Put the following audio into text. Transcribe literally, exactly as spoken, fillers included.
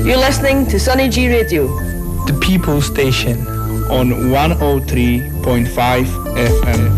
You're listening to Sunny G Radio, the People Station on one oh three point five F M.